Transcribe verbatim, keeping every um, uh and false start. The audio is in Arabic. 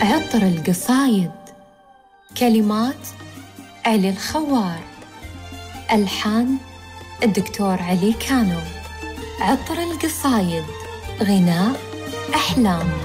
عطر القصايد. كلمات علي الخوار، ألحان الدكتور علي كانو. عطر القصايد، غناء أحلام.